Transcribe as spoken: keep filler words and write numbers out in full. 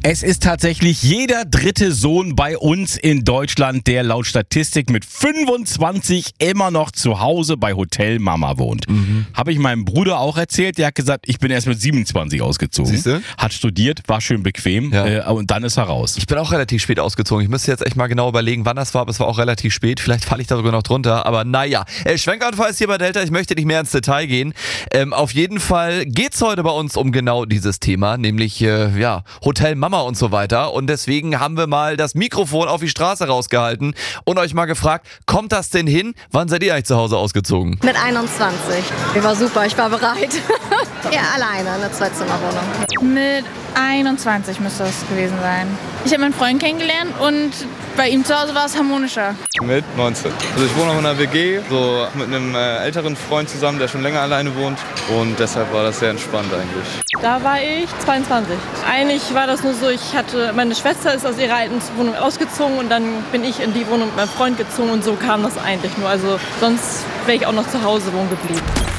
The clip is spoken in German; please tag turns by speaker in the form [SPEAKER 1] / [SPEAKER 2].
[SPEAKER 1] Es ist tatsächlich jeder dritte Sohn bei uns in Deutschland, der laut Statistik mit fünfundzwanzig immer noch zu Hause bei Hotel Mama wohnt. Mhm. Habe ich meinem Bruder auch erzählt, der hat gesagt, ich bin erst mit siebenundzwanzig ausgezogen.
[SPEAKER 2] Siehste?
[SPEAKER 1] Hat studiert, war schön bequem
[SPEAKER 2] Ja.
[SPEAKER 1] äh, und dann ist er raus.
[SPEAKER 2] Ich bin auch relativ spät ausgezogen. Ich müsste jetzt echt mal genau überlegen, wann das war, aber es war auch relativ spät. Vielleicht falle ich da sogar noch drunter, aber naja. Äh, Schwenkanfall ist hier bei Delta, ich möchte nicht mehr ins Detail gehen. Ähm, auf jeden Fall geht's heute bei uns um genau dieses Thema, nämlich äh, ja, Hotel Mama und so weiter. Und deswegen haben wir mal das Mikrofon auf die Straße rausgehalten und euch mal gefragt, kommt das denn hin? Wann seid ihr eigentlich zu Hause ausgezogen?
[SPEAKER 3] Mit einundzwanzig. Ich war super, ich war bereit. Ja, alleine, eine Zwei-Zimmer-Wohnung.
[SPEAKER 4] Mit einundzwanzig müsste das gewesen sein. Ich habe meinen Freund kennengelernt und bei ihm zu Hause war es harmonischer.
[SPEAKER 5] Mit neunzehn. Also ich wohne auch in einer W G, so mit einem äh, älteren Freund zusammen, der schon länger alleine wohnt. Und deshalb war das sehr entspannt eigentlich.
[SPEAKER 6] Da war ich zweiundzwanzig. Eigentlich war das nur so, ich hatte, meine Schwester ist aus ihrer alten Wohnung ausgezogen und dann bin ich in die Wohnung mit meinem Freund gezogen und so kam das eigentlich nur. Also sonst wäre ich auch noch zu Hause wohnen geblieben.